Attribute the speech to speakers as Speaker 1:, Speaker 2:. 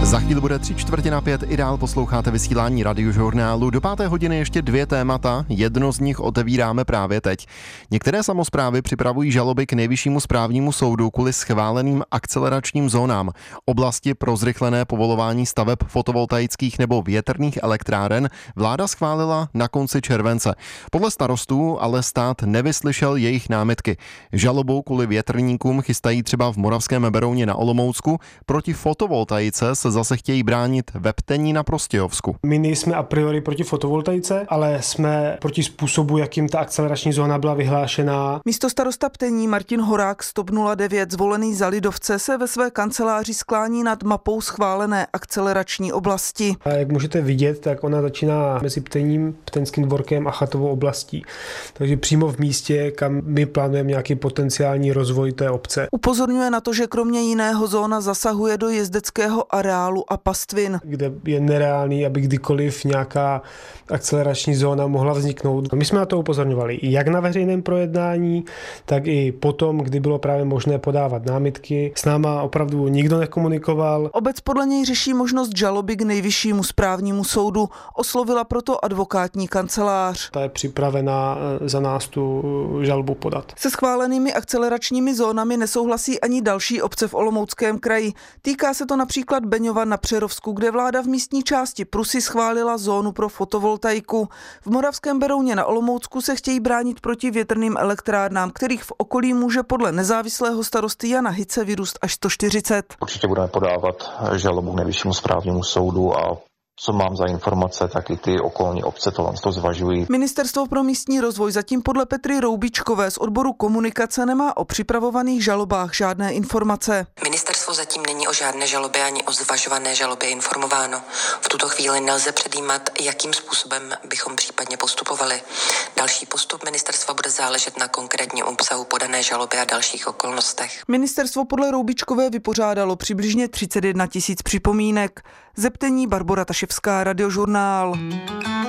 Speaker 1: Za chvíli bude 3:45, i dál posloucháte vysílání Radiožurnálu. Do 5. hodiny ještě 2 témata, jedno z nich otevíráme právě teď. Některé samosprávy připravují žaloby k Nejvyššímu správnímu soudu kvůli schváleným akceleračním zónám. Oblasti pro zrychlené povolování staveb fotovoltaických nebo větrných elektráren vláda schválila na konci července. Podle starostů ale stát nevyslyšel jejich námitky. Žalobu kvůli větrníkům chystají třeba v Moravském Berouně na Olomoucku, proti fotovoltaice se zase chtějí bránit ve Ptení na Prostějovsku.
Speaker 2: My nejsme a priori proti fotovoltaice, ale jsme proti způsobu, jakým ta akcelerační zóna byla vyhlášená.
Speaker 3: Místostarosta Ptení Martin Horák z TOP 09, zvolený za lidovce, se ve své kanceláři sklání nad mapou schválené akcelerační oblasti.
Speaker 2: A jak můžete vidět, tak ona začíná mezi Ptením, Pteňským dvorkem a Chatovou oblastí. Takže přímo v místě, kam my plánujeme nějaký potenciální rozvoj té obce.
Speaker 3: Upozorňuje na to, že kromě jiného zóna zasahuje do jezdeckého areálu a pastvin,
Speaker 2: Kde je nereálný, aby kdykoliv nějaká akcelerační zóna mohla vzniknout. My jsme na to upozorňovali jak na veřejném projednání, tak i potom, kdy bylo právě možné podávat námitky. S náma opravdu nikdo nekomunikoval.
Speaker 3: Obec podle něj řeší možnost žaloby k Nejvyššímu správnímu soudu. Oslovila proto advokátní kancelář.
Speaker 2: Ta je připravena za nás tu žalobu podat.
Speaker 3: Se schválenými akceleračními zónami nesouhlasí ani další obce v Olomouckém kraji. Týká se to například Beňova na Přerovsku, kde vláda v místní části Prusy schválila zónu pro fotovoltaiku. V Moravském Berouně na Olomoucku se chtějí bránit proti větrným elektrárnám, kterých v okolí může podle nezávislého starosty Jana Hice vyrůst až 140.
Speaker 4: Určitě budeme podávat žalobu k Nejvyššímu správnímu soudu a co mám za informace, tak i ty okolní obce to zvažují.
Speaker 3: Ministerstvo pro místní rozvoj zatím podle Petry Roubičkové z odboru komunikace nemá o připravovaných žalobách žádné informace.
Speaker 5: Ministerstvo zatím není o žádné žalobě ani o zvažované žalobě informováno. V tuto chvíli nelze předjímat, jakým způsobem bychom případně postupovali. Další postup ministerstva bude záležet na konkrétním obsahu podané žaloby a dalších okolnostech.
Speaker 3: Ministerstvo podle Roubičkové vypořádalo přibližně 31 000 připomínek. Ze Ptení Barbora Taševská, Radiožurnál.